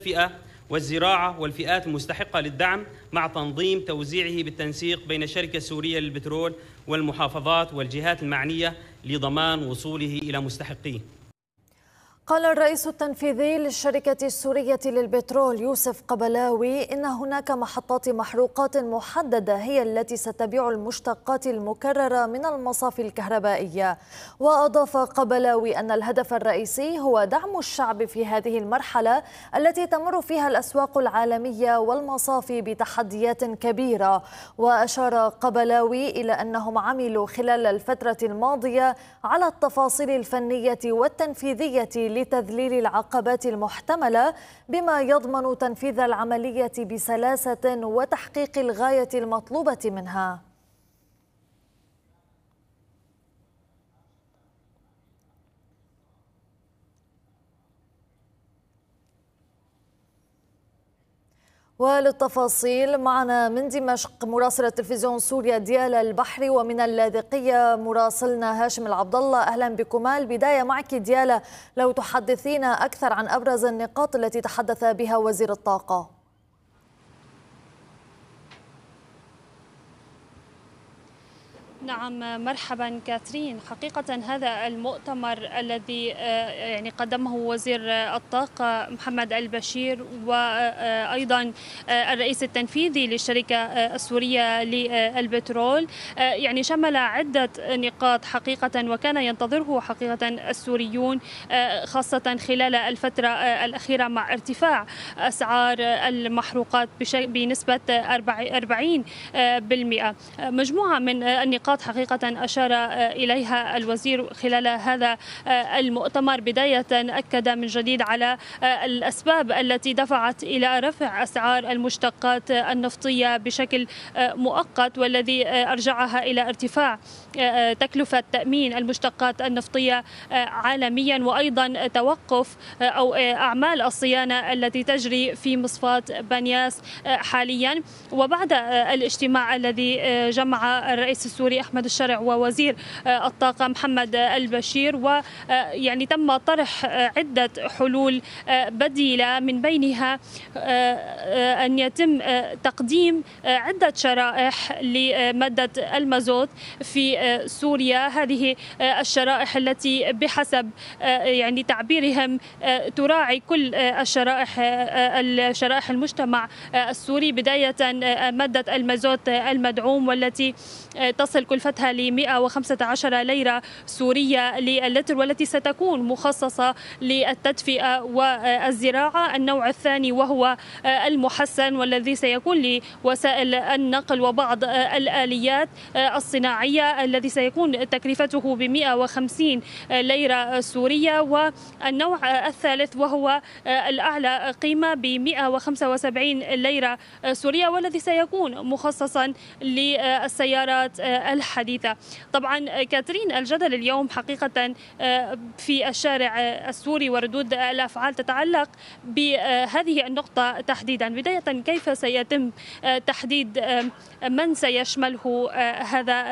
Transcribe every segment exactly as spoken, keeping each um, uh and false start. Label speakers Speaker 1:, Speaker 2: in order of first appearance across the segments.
Speaker 1: الفئة والزراعة والفئات المستحقة للدعم مع تنظيم توزيعه بالتنسيق بين الشركة السورية للبترول والمحافظات والجهات المعنية لضمان وصوله إلى مستحقيه.
Speaker 2: قال الرئيس التنفيذي للشركة السورية للبترول يوسف قبلاوي إن هناك محطات محروقات محددة هي التي ستبيع المشتقات المكررة من المصافي الكهربائية. وأضاف قبلاوي أن الهدف الرئيسي هو دعم الشعب في هذه المرحلة التي تمر فيها الأسواق العالمية والمصافي بتحديات كبيرة. وأشار قبلاوي إلى أنهم عملوا خلال الفترة الماضية على التفاصيل الفنية والتنفيذية لتذليل العقبات المحتملة بما يضمن تنفيذ العملية بسلاسة وتحقيق الغاية المطلوبة منها. وللتفاصيل معنا من دمشق مراسلة تلفزيون سوريا ديالا البحري، ومن اللاذقية مراسلنا هاشم العبد الله. أهلا بكما. البداية معك ديالا، لو تحدثينا أكثر عن أبرز النقاط التي تحدث بها وزير الطاقة.
Speaker 3: نعم، مرحبا كاترين. حقيقة هذا المؤتمر الذي يعني قدمه وزير الطاقة محمد البشير وأيضا الرئيس التنفيذي للشركة السورية للبترول يعني شمل عدة نقاط حقيقة، وكان ينتظره حقيقة السوريون خاصة خلال الفترة الأخيرة مع ارتفاع أسعار المحروقات بنسبة أربعين بالمئة. مجموعة من النقاط حقيقة أشار إليها الوزير خلال هذا المؤتمر. بداية أكد من جديد على الأسباب التي دفعت إلى رفع أسعار المشتقات النفطية بشكل مؤقت، والذي أرجعها إلى ارتفاع تكلفة تأمين المشتقات النفطية عالميا، وأيضا توقف أو أعمال الصيانة التي تجري في مصفاة بنياس حاليا. وبعد الاجتماع الذي جمع الرئيس السوري أحمد الشرع ووزير الطاقة محمد البشير، ويعني تم طرح عدة حلول بديلة، من بينها أن يتم تقديم عدة شرائح لمادة المازوت في سوريا. هذه الشرائح التي بحسب يعني تعبيرهم تراعي كل الشرائح الشرائح المجتمع السوري، بداية مادة المازوت المدعوم والتي تصل كلفتها ل مئة وخمسة عشر ليرة سورية للتر، والتي ستكون مخصصة للتدفئة والزراعة. النوع الثاني وهو المحسن، والذي سيكون لوسائل النقل وبعض الآليات الصناعية، الذي سيكون تكلفته ب مئة وخمسين ليرة سورية. والنوع الثالث وهو الأعلى قيمة ب مئة وخمسة وسبعين ليرة سورية، والذي سيكون مخصصا للسيارات الحديثة. طبعا كاترين، الجدل اليوم حقيقة في الشارع السوري وردود الأفعال تتعلق بهذه النقطة تحديدا. بداية، كيف سيتم تحديد من سيشمله هذا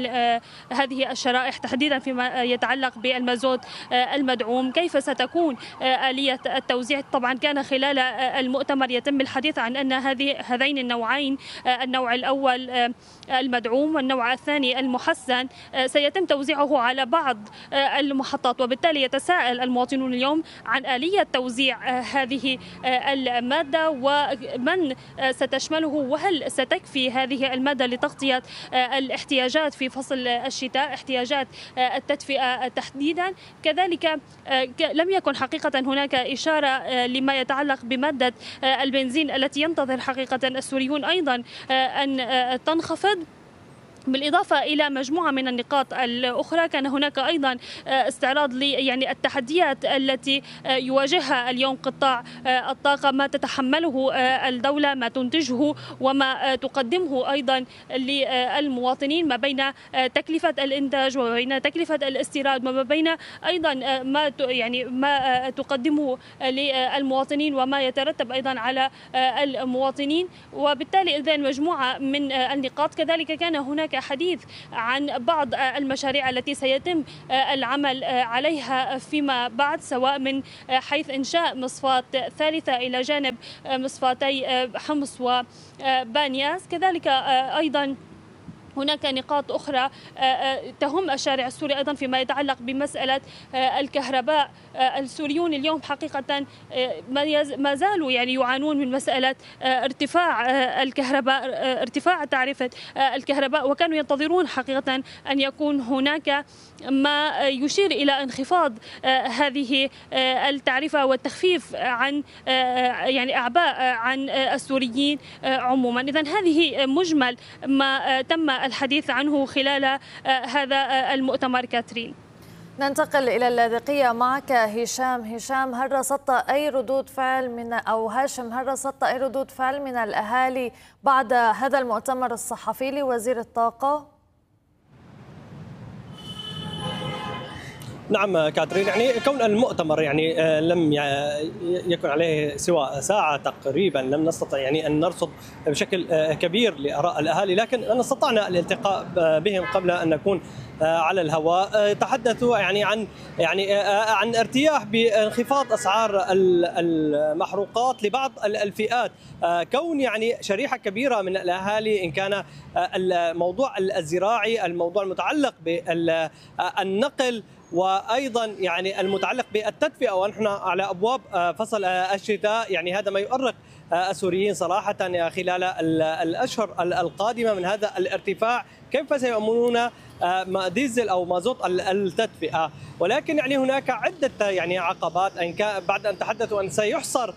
Speaker 3: هذه الشرائح تحديدا فيما يتعلق بالمازوت المدعوم؟ كيف ستكون آلية التوزيع؟ طبعا كان خلال المؤتمر يتم الحديث عن أن هذه هذين النوعين، النوع الأول المدعوم والنوع الثاني المحسن، سيتم توزيعه على بعض المحطات، وبالتالي يتساءل المواطنون اليوم عن آلية توزيع هذه المادة ومن ستشمله، وهل ستكفي هذه المادة لتغطية الاحتياجات في فصل الشتاء، احتياجات التدفئة تحديدا. كذلك لم يكن حقيقة هناك إشارة لما يتعلق بمادة البنزين التي ينتظر حقيقة السوريون أيضا أن تنخفض. بالإضافة إلى مجموعة من النقاط الأخرى، كان هناك أيضا استعراض ل يعني التحديات التي يواجهها اليوم قطاع الطاقة، ما تتحمله الدولة، ما تنتجه وما تقدمه أيضا للمواطنين، ما بين تكلفة الإنتاج وما بين تكلفة الاستيراد، وما بين أيضا ما يعني ما تقدمه للمواطنين وما يترتب أيضا على المواطنين. وبالتالي إذن مجموعة من النقاط. كذلك كان هناك هناك حديث عن بعض المشاريع التي سيتم العمل عليها فيما بعد، سواء من حيث إنشاء مصفاة ثالثة إلى جانب مصفاتي حمص وبانياس. كذلك أيضا هناك نقاط أخرى تهم الشارع السوري أيضا فيما يتعلق بمسألة الكهرباء. السوريون اليوم حقيقة ما زالوا يعني يعانون من مسألة ارتفاع الكهرباء، ارتفاع تعرفة الكهرباء، وكانوا ينتظرون حقيقة أن يكون هناك ما يشير إلى انخفاض هذه التعرفة والتخفيف عن يعني أعباء عن السوريين عموما. إذن هذه مجمل ما تم الحديث عنه خلال هذا المؤتمر. كاترين،
Speaker 2: ننتقل إلى اللاذقية معك هشام. هشام، هل رصدت أي ردود فعل من أو هاشم هل رصدت أي ردود فعل من الأهالي بعد هذا المؤتمر الصحفي لوزير الطاقة؟
Speaker 4: نعم كاترين، يعني كون المؤتمر يعني لم يكن عليه سوى ساعة تقريبا، لم نستطع يعني أن نرصد بشكل كبير لآراء الأهالي، لكن أن استطعنا الالتقاء بهم قبل أن نكون على الهواء. تحدثوا يعني عن يعني عن ارتياح بانخفاض أسعار المحروقات لبعض الفئات، كون يعني شريحة كبيرة من الأهالي إن كان الموضوع الزراعي، الموضوع المتعلق بالنقل، وايضا يعني المتعلق بالتدفئه، ونحن على ابواب فصل الشتاء، يعني هذا ما يؤرق السوريين صراحه خلال الاشهر القادمه من هذا الارتفاع. كيف سيؤمنون ديزل او مازوت التدفئه؟ ولكن يعني هناك عده يعني عقبات، ان كان بعد ان تحدثوا ان سيحصر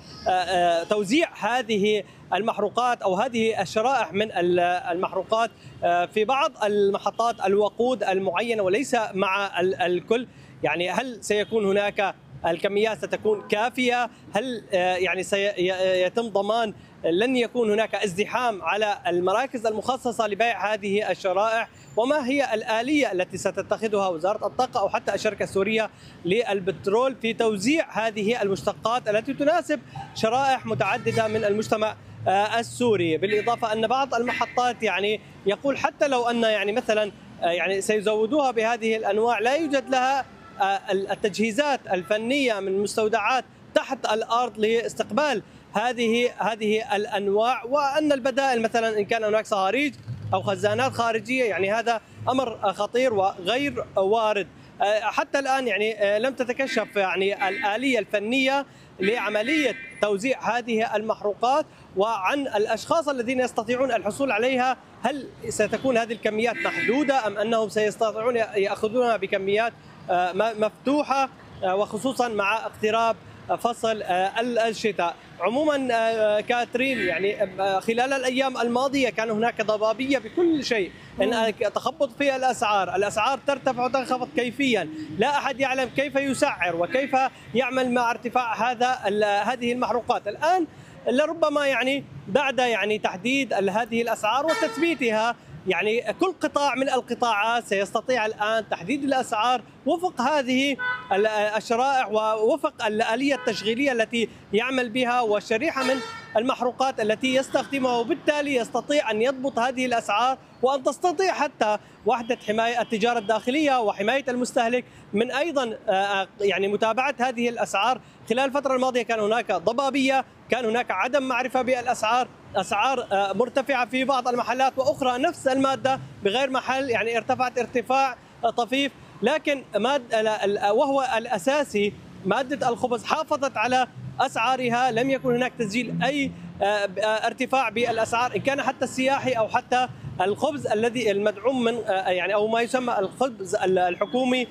Speaker 4: توزيع هذه المحروقات او هذه الشرائح من المحروقات في بعض المحطات الوقود المعينه وليس مع الكل. يعني هل سيكون هناك الكميات ستكون كافيه؟ هل يعني سيتم ضمان لن يكون هناك ازدحام على المراكز المخصصه لبيع هذه الشرائح؟ وما هي الآلية التي ستتخذها وزارة الطاقة أو حتى الشركة السورية للبترول في توزيع هذه المشتقات التي تناسب شرائح متعددة من المجتمع السوري؟ بالإضافة أن بعض المحطات يعني يقول حتى لو أن يعني مثلا يعني سيزودوها بهذه الأنواع، لا يوجد لها التجهيزات الفنية من مستودعات تحت الأرض لاستقبال هذه هذه الأنواع، وأن البدائل مثلا إن كان هناك صهاريج أو خزانات خارجية، يعني هذا أمر خطير وغير وارد. حتى الآن يعني لم تتكشف يعني الآلية الفنية لعملية توزيع هذه المحروقات، وعن الأشخاص الذين يستطيعون الحصول عليها، هل ستكون هذه الكميات محدودة أم أنهم سيستطيعون يأخذونها بكميات مفتوحة، وخصوصا مع اقتراب فصل الشتاء. عموما كاترين، يعني خلال الأيام الماضية كان هناك ضبابية بكل شيء، إن تخبط في الأسعار، الأسعار ترتفع وتنخفض كيفيا، لا أحد يعلم كيف يسعر وكيف يعمل مع ارتفاع هذا هذه المحروقات. الآن لربما يعني بعد يعني تحديد هذه الأسعار وتثبيتها، يعني كل قطاع من القطاعات سيستطيع الآن تحديد الأسعار وفق هذه الشرائح ووفق الآلية التشغيلية التي يعمل بها والشريحة من المحروقات التي يستخدمها، وبالتالي يستطيع أن يضبط هذه الأسعار، وأن تستطيع حتى وحدة حماية التجارة الداخلية وحماية المستهلك من أيضا يعني متابعة هذه الأسعار. خلال الفترة الماضية كان هناك ضبابية، كان هناك عدم معرفة بالأسعار، أسعار مرتفعة في بعض المحلات، وأخرى نفس المادة بغير محل يعني ارتفعت ارتفاع طفيف. لكن مادة وهو الأساسي مادة الخبز حافظت على أسعارها، لم يكن هناك تسجيل أي ارتفاع بالأسعار، إن كان حتى السياحي أو حتى الخبز الذي المدعوم من يعني أو ما يسمى الخبز الحكومي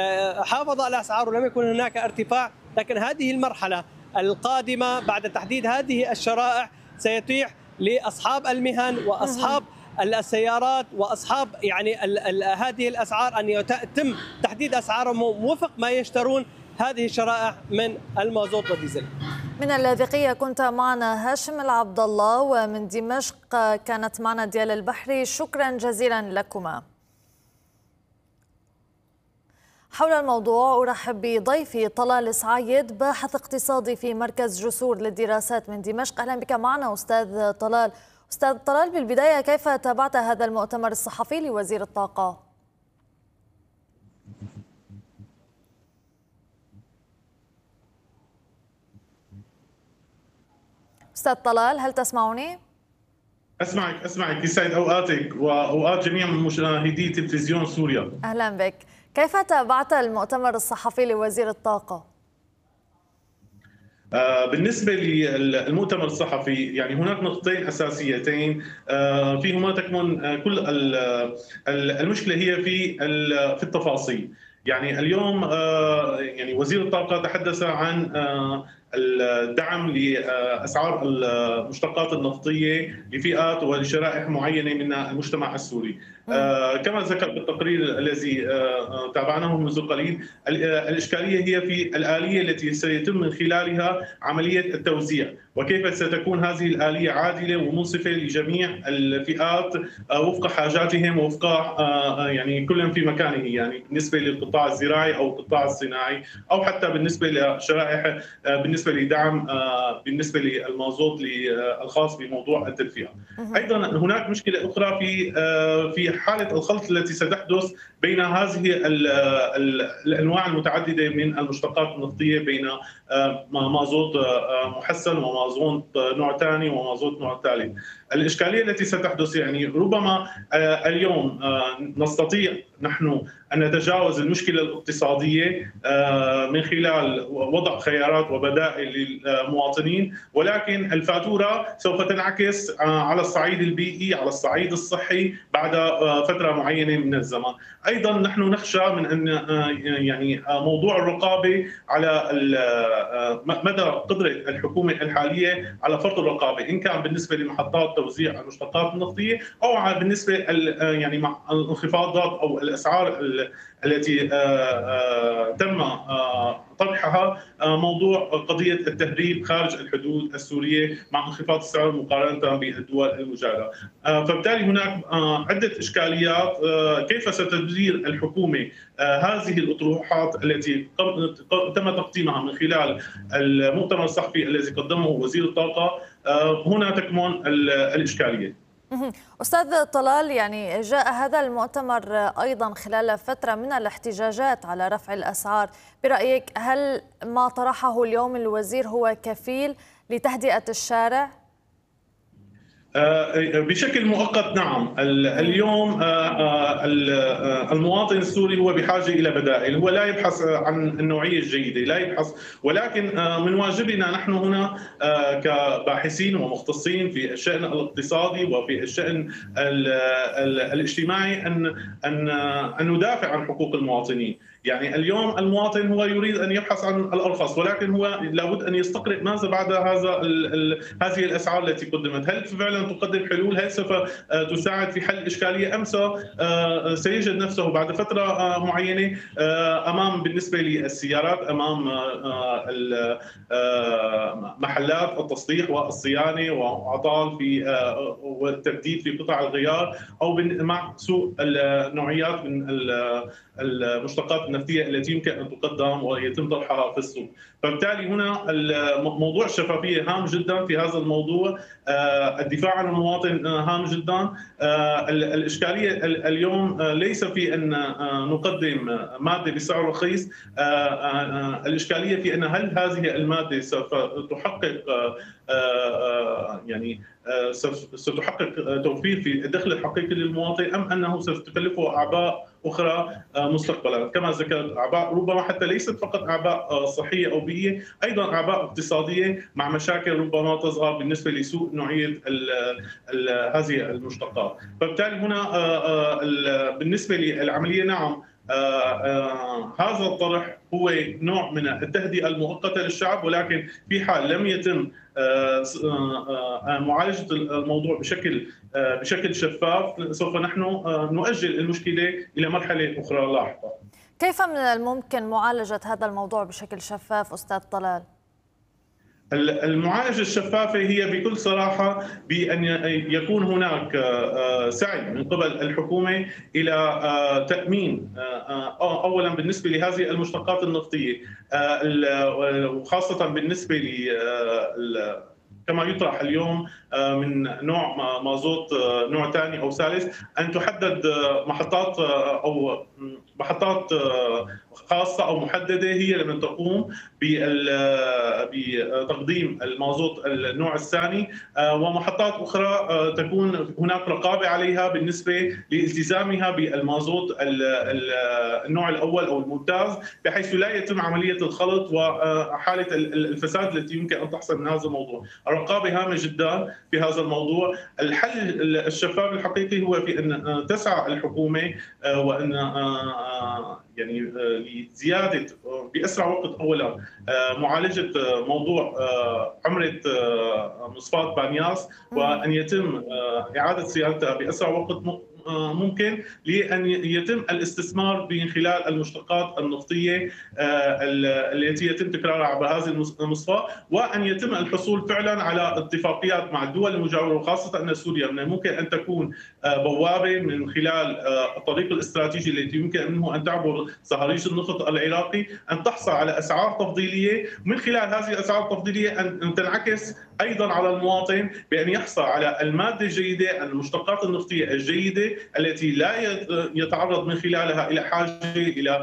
Speaker 4: حافظ على أسعاره، ولم يكن هناك ارتفاع. لكن هذه المرحلة القادمة بعد تحديد هذه الشرائح سيتيح لأصحاب المهن وأصحاب السيارات وأصحاب يعني ال ال هذه الأسعار أن يتم تحديد أسعارهم وفق ما يشترون هذه الشرائح من المازوت والديزل.
Speaker 2: من اللاذقية كنت معنا هاشم العبد الله، ومن دمشق كانت معنا ديال البحري. شكرا جزيلا لكما. حول الموضوع أرحب بضيفي طلال سعيد، باحث اقتصادي في مركز جسور للدراسات من دمشق. أهلا بك معنا أستاذ طلال. أستاذ طلال، بالبداية كيف تابعت هذا المؤتمر الصحفي لوزير الطاقة؟ أستاذ طلال، هل تسمعني؟
Speaker 5: أسمعك أسمعك يسعد أوقاتك وأوقات جميع مشاهدي تلفزيون سوريا.
Speaker 2: أهلا بك. كيف تابعت المؤتمر الصحفي لوزير الطاقة؟
Speaker 5: بالنسبة للمؤتمر الصحفي يعني هناك نقطتين أساسيتين فيهما تكمن كل المشكلة هي في في التفاصيل. يعني اليوم يعني وزير الطاقة تحدث عن الدعم لأسعار المشتقات النفطية لفئات ولشرائح معينة من المجتمع السوري. كما ذكر بالتقرير الذي تابعناه منذ قليل، الإشكالية هي في الآلية التي سيتم من خلالها عملية التوزيع، وكيف ستكون هذه الآلية عادلة ومنصفة لجميع الفئات وفق حاجاتهم ووفق يعني كل في مكانه، يعني بالنسبة للقطاع الزراعي أو القطاع الصناعي أو حتى بالنسبة لشرائح بالنسبة لدعم بالنسبة للمازوت الخاص بموضوع التدفئة. أيضا هناك مشكلة أخرى في في حالة الخلط التي ستحدث بين هذه الأنواع المتعددة من المشتقات النفطية، بين مازوت محسن ومازوت نوع ثاني ومازوت نوع ثالث. الإشكالية التي ستحدث يعني ربما اليوم نستطيع نحن أن نتجاوز المشكلة الاقتصادية من خلال وضع خيارات وبدائل للمواطنين، ولكن الفاتورة سوف تنعكس على الصعيد البيئي على الصعيد الصحي بعد فترة معينة من الزمن. أيضا نحن نخشى من أن يعني موضوع الرقابة على مدى قدرة الحكومة الحالية على فرض الرقابة، إن كان بالنسبة لمحطات توزيع المشتقات النفطية أو بالنسبة يعني مع الانخفاضات أو الأسعار التي تم طرحها، موضوع قضية التهريب خارج الحدود السورية مع انخفاض السعر مقارنة بالدول المجاورة. فبالتالي هناك عدة إشكاليات. كيف ستدير الحكومة هذه الأطروحات التي تم تقديمها من خلال المؤتمر الصحفي الذي قدمه وزير الطاقة؟ هنا تكمن الإشكالية.
Speaker 2: أستاذ طلال، يعني جاء هذا المؤتمر أيضا خلال فترة من الاحتجاجات على رفع الأسعار. برأيك هل ما طرحه اليوم الوزير هو كفيل لتهدئة الشارع؟
Speaker 5: بشكل مؤقت نعم. اليوم المواطن السوري هو بحاجة إلى بدائل، هو لا يبحث عن النوعية الجيدة، لا يبحث، ولكن من واجبنا نحن هنا كباحثين ومختصين في الشأن الاقتصادي وفي الشأن الاجتماعي أن أن أن ندافع عن حقوق المواطنين. يعني اليوم المواطن هو يريد ان يبحث عن الارخص، ولكن هو لابد ان يستقرئ ماذا بعد هذا هذه الاسعار التي قدمت، هل فعلا تقدم حلول، هل سوف تساعد في حل الاشكاليه ام سيجد نفسه بعد فتره معينه امام بالنسبه للسيارات امام محلات التصليح والصيانه وعطال في والتبديل في قطع الغيار او مع سوء النوعيات من المشتقات النفطيه التي يمكن ان تقدم ويتم طرحها في السوق. فبالتالي هنا موضوع الشفافيه هام جدا في هذا الموضوع، الدفاع عن المواطن هام جدا. الاشكاليه اليوم ليس في ان نقدم ماده بسعر رخيص، الاشكاليه في ان هل هذه الماده سوف تحقق يعني ستحقق توفير في الدخل الحقيقي للمواطن ام انه سوف تكلفه اعباء اخرى مستقبلا، كما ذكرت اعباء ربما حتى ليست فقط اعباء صحيه او بيئيه، ايضا اعباء اقتصاديه مع مشاكل ربما تظهر بالنسبه لسوء نوعيه ال ال هذه المشتقات. فبالتالي هنا بالنسبه للعمليه نعم هذا الطرح هو نوع من التهدئه المؤقته للشعب، ولكن في حال لم يتم معالجه الموضوع بشكل بشكل شفاف سوف نحن نؤجل المشكله الى مرحله اخرى لاحقه.
Speaker 2: كيف من الممكن معالجه هذا الموضوع بشكل شفاف استاذ طلال؟
Speaker 5: المعالجة الشفافة هي بكل صراحة بأن يكون هناك سعي من قبل الحكومة إلى تأمين أولا بالنسبة لهذه المشتقات النفطية، وخاصة بالنسبة كما يطرح اليوم من نوع مازوت نوع ثاني او ثالث، ان تحدد محطات او محطات خاصه او محدده هي لمن تقوم بتقديم المازوت النوع الثاني، ومحطات اخرى تكون هناك رقابه عليها بالنسبه لالتزامها بالمازوت النوع الاول او الممتاز، بحيث لا يتم عمليه الخلط وحاله الفساد التي يمكن ان تحصل من هذا الموضوع. الرقابه هامه جدا في هذا الموضوع. الحل الشفاف الحقيقي هو في ان تسعى الحكومه وان يعني لزياده باسرع وقت اولا معالجه موضوع عمره مصفاة بانياس، وان يتم اعاده صيانتها باسرع وقت ممكن، لأن يتم الاستثمار من خلال المشتقات النفطية التي يتم تكرارها عبر هذه المصفاة، وأن يتم الحصول فعلا على اتفاقيات مع الدول المجاورة، وخاصة أن سوريا من الممكن أن تكون بوابة من خلال الطريق الاستراتيجي التي يمكن منه أن تعبر صهاريج النفط العراقي، أن تحصل على أسعار تفضيلية، من خلال هذه الأسعار التفضيلية أن تنعكس أيضا على المواطن بأن يحصل على المادة الجيدة، المشتقات النفطية الجيدة التي لا يتعرض من خلالها إلى حاجة إلى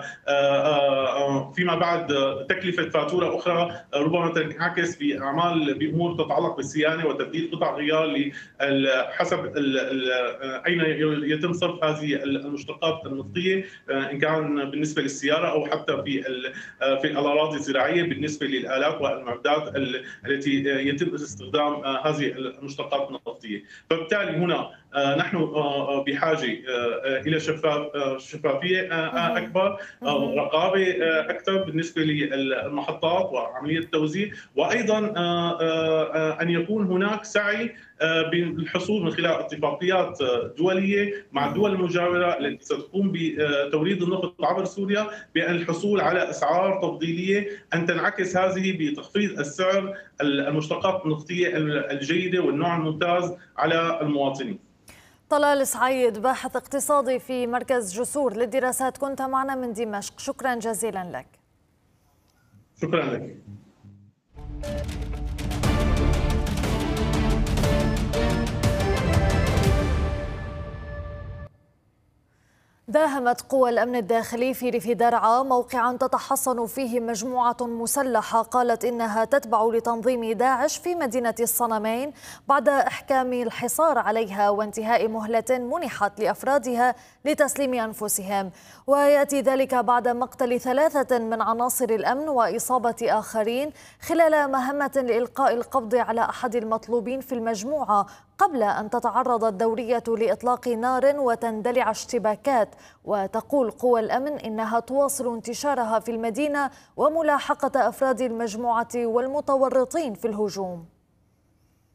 Speaker 5: فيما بعد تكلفة فاتورة أخرى ربما تنعكس بأعمال بأمور تتعلق بالصيانة وتبديل قطع غيار حسب أين يتم صرف هذه المشتقات النفطية، إن كان بالنسبة للسيارة أو حتى في في الأراضي الزراعية بالنسبة للآلات والمعدات التي يتم استخدام هذه المشتقات النفطية. فبالتالي هنا نحن بحاجة إلى شفاف شفافية أكبر، رقابة أكثر بالنسبة للمحطات وعملية التوزيع، وأيضا أن يكون هناك سعي بالحصول من خلال اتفاقيات دولية مع الدول المجاورة التي ستقوم بتوريد النفط عبر سوريا، بأن الحصول على أسعار تفضيلية أن تنعكس هذه بتخفيض السعر المشتقات النفطية الجيدة والنوع الممتاز على المواطنين.
Speaker 2: طلال سعيد، باحث اقتصادي في مركز جسور للدراسات، كنت معنا من دمشق، شكرا جزيلا لك.
Speaker 5: شكرا لك.
Speaker 2: داهمت قوى الأمن الداخلي في ريف درعا موقعا تتحصن فيه مجموعة مسلحة قالت إنها تتبع لتنظيم داعش في مدينة الصنمين بعد إحكام الحصار عليها وانتهاء مهلة منحت لأفرادها لتسليم أنفسهم، ويأتي ذلك بعد مقتل ثلاثة من عناصر الأمن وإصابة آخرين خلال مهمة لإلقاء القبض على أحد المطلوبين في المجموعة قبل أن تتعرض الدورية لإطلاق نار وتندلع اشتباكات. وتقول قوى الأمن إنها تواصل انتشارها في المدينة وملاحقة أفراد المجموعة والمتورطين في الهجوم.